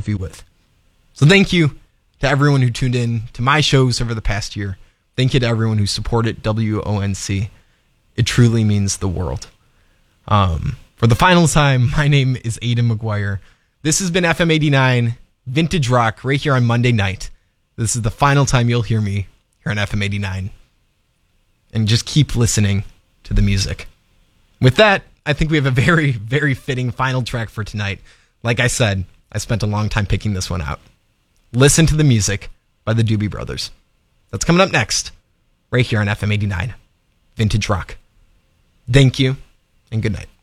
photography with. So thank you to everyone who tuned in to my shows over the past year. Thank you to everyone who supported WONC. It truly means the world. For the final time, my name is Aidan McGuire. This has been FM 89 Vintage Rock right here on Monday night. This is the final time you'll hear me here on FM 89. And just keep listening to the music. With that, I think we have a very, very fitting final track for tonight. Like I said, I spent a long time picking this one out. Listen to the music by the Doobie Brothers. That's coming up next, right here on FM 89 Vintage Rock. Thank you, and good night.